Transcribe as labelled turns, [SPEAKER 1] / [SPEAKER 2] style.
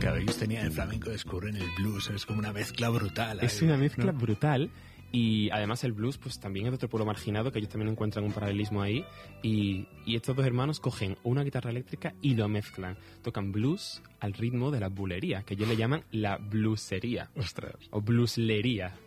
[SPEAKER 1] Claro, ellos tenían el flamenco, descubren el blues, es como una mezcla brutal.
[SPEAKER 2] Es
[SPEAKER 1] ahí,
[SPEAKER 2] una mezcla
[SPEAKER 1] ¿no?
[SPEAKER 2] brutal. Y además el blues pues también es de otro pueblo marginado, que ellos también encuentran un paralelismo ahí, y estos dos hermanos cogen una guitarra eléctrica y lo mezclan, tocan blues al ritmo de la bulería, que ellos le llaman la bluesería.
[SPEAKER 1] Ostras.
[SPEAKER 2] O blueslería,